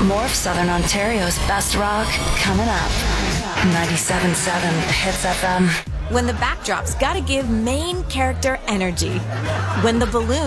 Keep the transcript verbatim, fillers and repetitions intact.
More of Southern Ontario's best rock coming up. ninety-seven point seven Hits F M. When the backdrop's gotta give main character energy. When the balloon